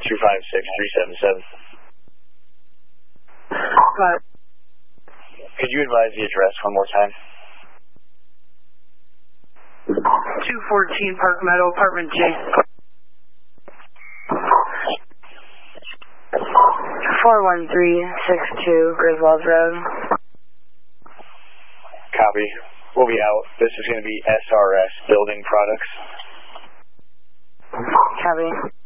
256377. Got it. Could you advise the address one more time? 214 Park Meadow, Apartment J. 41362 Griswold Road. Copy. We'll be out. This is going to be SRS Building Products. Copy.